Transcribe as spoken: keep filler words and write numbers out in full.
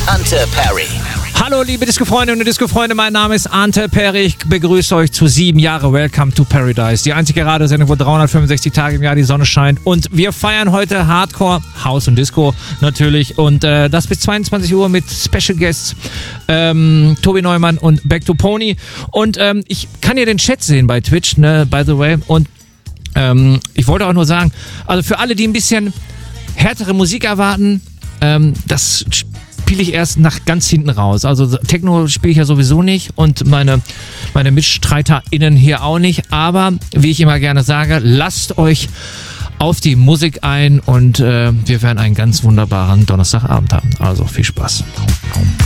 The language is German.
Ante Perry. Hallo liebe Disco-Freunde und Disco-Freunde, mein Name ist Ante Perry. Ich begrüße euch zu sieben Jahre Welcome to Paradise. Die einzige Radiosendung, wo dreihundertfünfundsechzig Tage im Jahr die Sonne scheint. Und wir feiern heute Hardcore, House und Disco natürlich. Und äh, das bis zweiundzwanzig Uhr mit Special Guests ähm, Tobi Neumann und Back to Pony. Und ähm, ich kann hier den Chat sehen bei Twitch, ne, by the way. Und ähm, ich wollte auch nur sagen, also für alle, die ein bisschen härtere Musik erwarten, ähm, das spiele ich erst nach ganz hinten raus. Also Techno spiele ich ja sowieso nicht und meine, meine MitstreiterInnen hier auch nicht. Aber wie ich immer gerne sage, lasst euch auf die Musik ein und äh, wir werden einen ganz wunderbaren Donnerstagabend haben. Also viel Spaß.